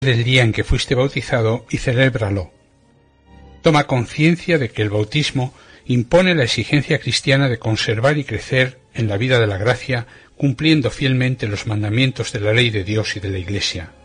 del día en que fuiste bautizado y celébralo. Toma conciencia de que el bautismo impone la exigencia cristiana de conservar y crecer en la vida de la gracia, cumpliendo fielmente los mandamientos de la ley de Dios y de la Iglesia.